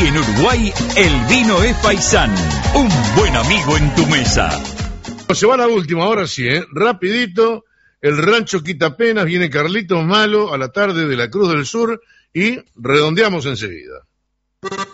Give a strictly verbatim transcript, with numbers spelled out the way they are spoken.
En Uruguay, el vino es Paisán, un buen amigo en tu mesa. Se va la última, ahora sí, ¿eh? Rapidito, el rancho Quitapenas, viene Carlitos Malo a la tarde de la Cruz del Sur y redondeamos enseguida.